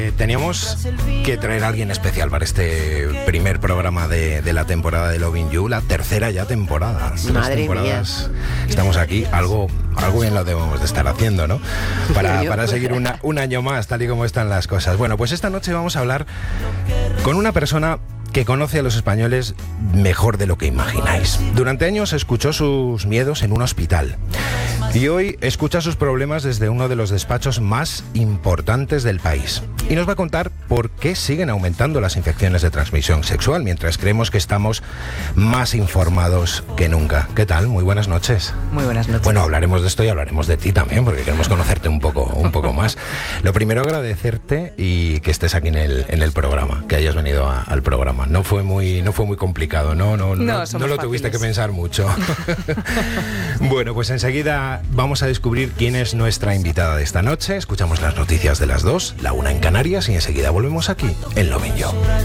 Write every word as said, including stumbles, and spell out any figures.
Eh, teníamos que traer a alguien especial para este primer programa de, de la temporada de Loving You, la tercera ya temporada. Madre temporadas mía. Estamos aquí, algo, algo bien lo debemos de estar haciendo, ¿no? Para, para seguir una, un año más, tal y como están las cosas. Bueno, pues esta noche vamos a hablar con una persona que conoce a los españoles mejor de lo que imagináis. Durante años escuchó sus miedos en un hospital y hoy escucha sus problemas desde uno de los despachos más importantes del país. Y nos va a contar por qué siguen aumentando las infecciones de transmisión sexual, mientras creemos que estamos más informados que nunca. ¿Qué tal? Muy buenas noches. Muy buenas noches. Bueno, hablaremos de esto y hablaremos de ti también, porque queremos conocerte un poco, un poco más. Lo primero, agradecerte y que estés aquí en el, en el programa, que hayas venido a, al programa. No fue muy, no fue muy complicado, ¿no? No, no, No, no, no lo tuviste fáciles. que pensar mucho. Bueno, pues enseguida vamos a descubrir quién es nuestra invitada de esta noche. Escuchamos las noticias de las dos, la una en Canarias, y enseguida volvemos aquí en Loving You.